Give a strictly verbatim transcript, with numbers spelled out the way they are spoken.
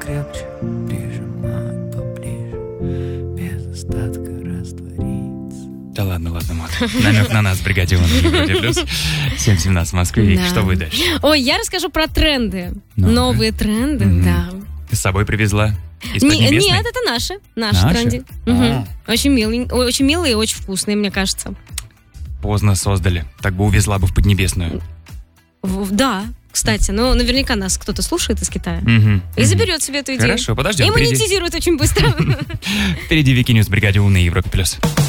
крепче прижимать поближе, без остатка раствориться. Да ладно, ладно, Мат. Намек на нас в бригаде У на Европе плюс. семь семнадцать в Москве. Вики, Да. что вы дальше? Ой, я расскажу про тренды. Ну-ка. Новые тренды, Мгм. да. Ты с собой привезла? Из Не- Поднебесной? нет, это наши. Наши Наши? тренды. А. Мгм. Очень милые, очень милые и очень вкусные, мне кажется. Поздно создали. Так бы увезла бы в Поднебесную. В- Да, кстати, но наверняка нас кто-то слушает из Китая. Мгм. И Мгм. заберет себе эту идею. Хорошо, подождем. И Впереди, монетизирует очень быстро. впереди Вики Ньюс в бригаде У на Европе плюс.